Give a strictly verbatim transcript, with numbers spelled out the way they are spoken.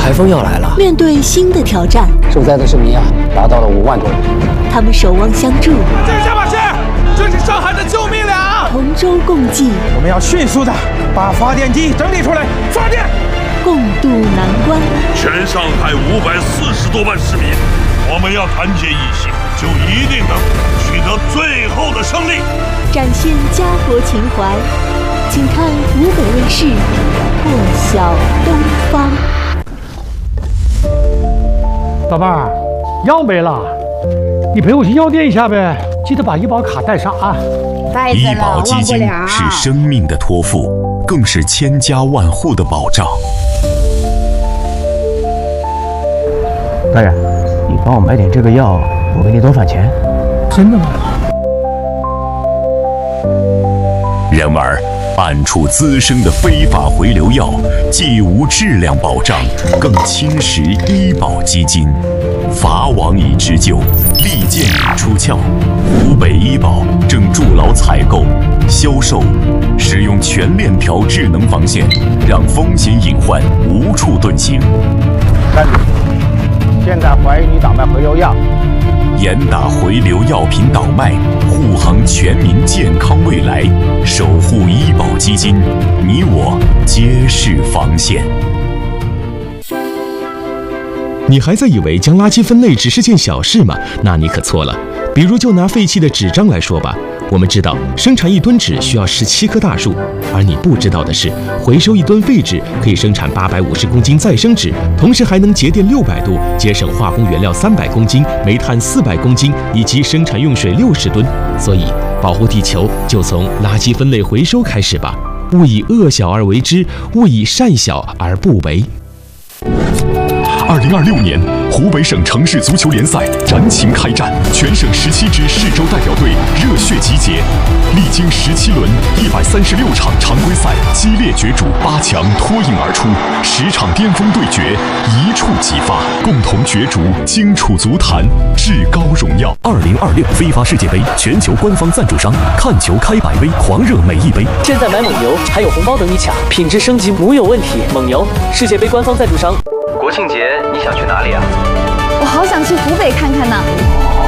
台风要来了。 面对新的挑战， 受灾的市民啊，达到了五万多人。 他们守望相助。 这是下马士，这是上海的救命粮。 同舟共济， 我们要迅速的把发电机整理出来，发电。 共度难关。 全上海五百四十多万市民，我们要团结一心，就一定能取得最后的胜利。 展现家国情怀，请看湖北卫视《破晓东方》。 老伴儿，药没了，你陪我去药店一下呗，记得把医保卡带上啊。 医保基金是生命的托付，更是千家万户的保障。 大人，你帮我买点这个药，我给你多返钱。 真的吗？ 然而，暗处滋生的非法回流药，既无质量保障，更侵蚀医保基金。法网已织就，利剑已出鞘。湖北医保正筑牢采购、销售、使用全链条智能防线，让风险隐患无处遁形。 三点，现在怀疑你倒卖回流药， 严打回流药品倒卖，护航全民健康未来，守护医保基金，你我皆是防线。 你还在以为将垃圾分类只是件小事吗？那你可错了。比如就拿废弃的纸张来说吧，我们知道生产一吨纸需要十七棵大树，而你不知道的是，回收一吨废纸可以生产八百五十公斤再生纸，同时还能节电六百度，节省化工原料三百公斤、煤炭四百公斤以及生产用水六十吨。所以，保护地球就从垃圾分类回收开始吧。勿以恶小而为之，勿以善小而不为。 二零二六年湖北省城市足球联赛燃情开战，全省十七支市州代表队热血集结，历经十七轮一百三十六场常规赛激烈角逐，八强脱颖而出，十场巅峰对决一触即发，共同角逐荆楚足坛至高荣耀。 二零二六非法世界杯全球官方赞助商，看球开百威，狂热每一杯。 现在买蒙牛还有红包等你抢，品质升级无有问题。蒙牛，世界杯官方赞助商。 国庆节你想去哪里啊？ 我好想去湖北看看呢。